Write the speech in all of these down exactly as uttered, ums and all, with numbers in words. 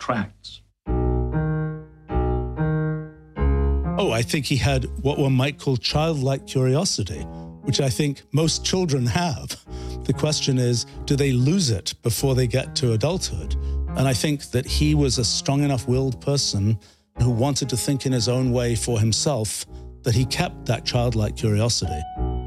tracts? Oh, I think he had what one might call childlike curiosity, which I think most children have. The question is, do they lose it before they get to adulthood? And I think that he was a strong enough-willed person who wanted to think in his own way for himself, that he kept that childlike curiosity.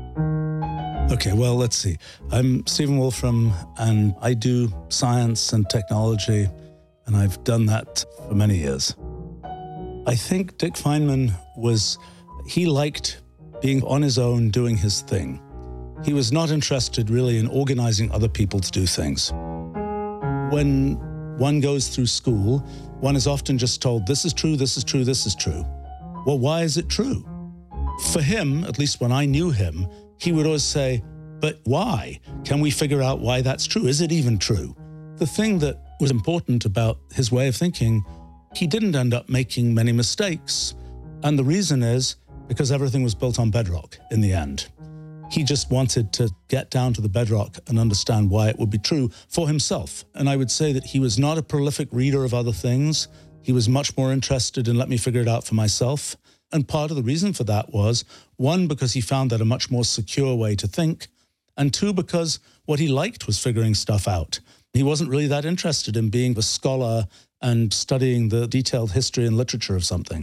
Okay, well, let's see. I'm Stephen Wolfram, and I do science and technology, and I've done that for many years. I think Dick Feynman was, he liked being on his own, doing his thing. He was not interested really in organizing other people to do things. When one goes through school, one is often just told, this is true, this is true, this is true. Well, why is it true? For him, at least when I knew him, he would always say, but why? Can we figure out why that's true? Is it even true? The thing that was important about his way of thinking, he didn't end up making many mistakes. And the reason is because everything was built on bedrock in the end. He just wanted to get down to the bedrock and understand why it would be true for himself. And I would say that he was not a prolific reader of other things. He was much more interested in let me figure it out for myself. And part of the reason for that was, one, because he found that a much more secure way to think, and two, because what he liked was figuring stuff out. He wasn't really that interested in being a scholar and studying the detailed history and literature of something.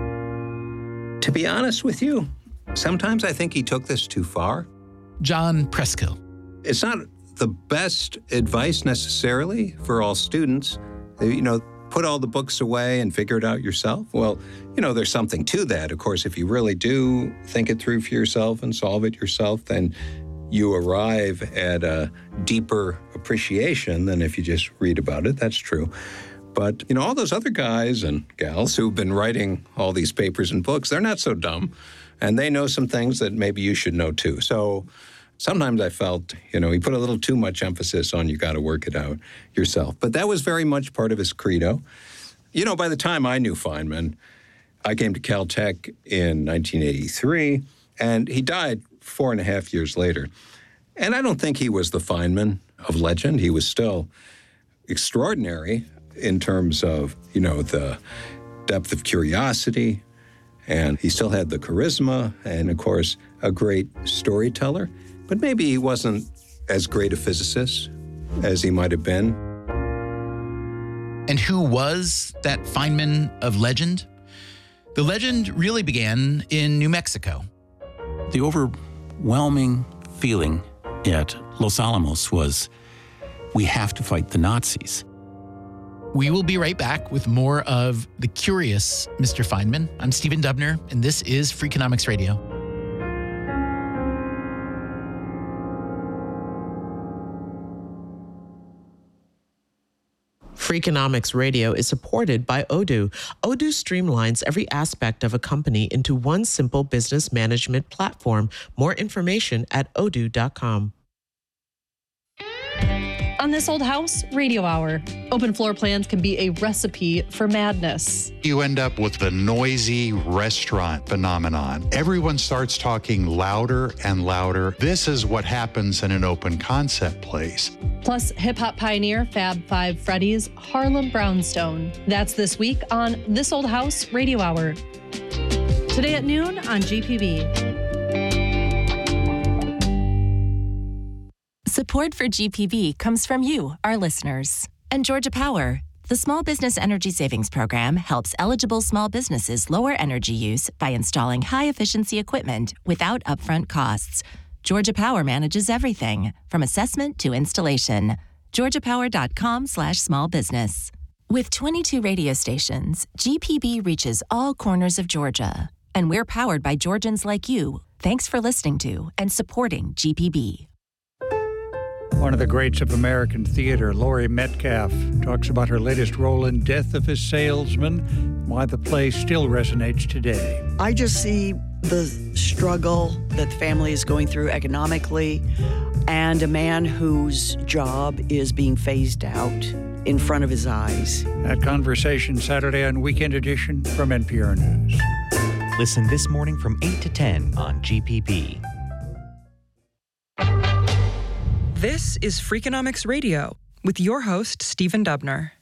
To be honest with you, sometimes I think he took this too far. John Preskill. It's not the best advice necessarily for all students. You know, put all the books away and figure it out yourself. Well, you know, there's something to that. Of course, if you really do think it through for yourself and solve it yourself, then you arrive at a deeper appreciation than if you just read about it. That's true. But, you know, all those other guys and gals who've been writing all these papers and books, they're not so dumb. And they know some things that maybe you should know too. So sometimes I felt, you know, he put a little too much emphasis on you got to work it out yourself. But that was very much part of his credo. You know, by the time I knew Feynman, I came to Caltech in nineteen eighty-three, and he died four and a half years later. And I don't think he was the Feynman of legend. He was still extraordinary in terms of, you know, the depth of curiosity, and he still had the charisma and, of course, a great storyteller. But maybe he wasn't as great a physicist as he might have been. And who was that Feynman of legend? The legend really began in New Mexico. The overwhelming feeling at Los Alamos was, we have to fight the Nazis. We will be right back with more of the curious Mister Feynman. I'm Stephen Dubner, and this is Freakonomics Radio. Freakonomics Radio is supported by Odoo. Odoo streamlines every aspect of a company into one simple business management platform. More information at odoo dot com. On This Old House Radio Hour, open floor plans can be a recipe for madness. You end up with the noisy restaurant phenomenon. Everyone starts talking louder and louder. This is what happens in an open concept place. Plus, hip-hop pioneer Fab Five Freddy's Harlem Brownstone. That's this week on This Old House Radio Hour. Today at noon on G P B. Support for G P B comes from you, our listeners. And Georgia Power, the Small Business Energy Savings Program, helps eligible small businesses lower energy use by installing high-efficiency equipment without upfront costs. Georgia Power manages everything, from assessment to installation. georgia power dot com slash small business. With twenty-two radio stations, G P B reaches all corners of Georgia. And we're powered by Georgians like you. Thanks for listening to and supporting G P B. One of the greats of American theater, Laurie Metcalf, talks about her latest role in Death of a Salesman, why the play still resonates today. I just see the struggle that the family is going through economically, and a man whose job is being phased out in front of his eyes. That conversation Saturday on Weekend Edition from N P R News. Listen this morning from eight to ten on G P B. This is Freakonomics Radio with your host, Stephen Dubner.